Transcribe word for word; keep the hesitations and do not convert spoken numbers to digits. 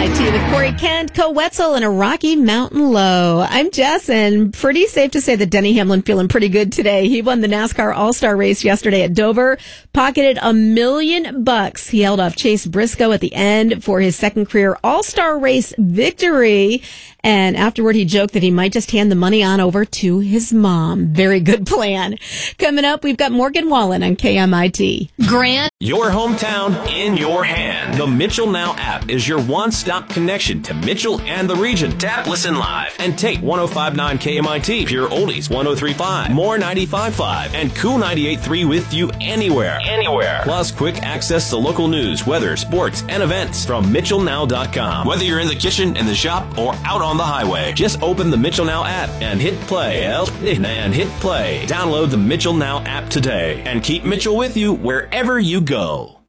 I T with Corey Kent, Co Wetzel, and a Rocky Mountain Low. I'm Jess, and pretty safe to say that Denny Hamlin feeling pretty good today. He won the NASCAR All-Star race yesterday at Dover, pocketed a million bucks. He held off Chase Briscoe at the end for his second career All-Star race victory. And afterward, he joked that he might just hand the money on over to his mom. Very good plan. Coming up, we've got Morgan Wallen on K M I T. Grant. Your hometown in your hand. The Mitchell Now app is your one-stop connection to Mitchell and the region. Tap, listen live, and take one oh five point nine K M I T, Pure Oldies one oh three point five, More ninety-five point five, and Cool ninety-eight point three with you anywhere. Anywhere. Plus, quick access to local news, weather, sports, and events from Mitchell Now dot com. Whether you're in the kitchen, in the shop, or out on the highway, just open the Mitchell Now app and hit play. And hit play. Download the Mitchell Now app today and keep Mitchell with you wherever you go.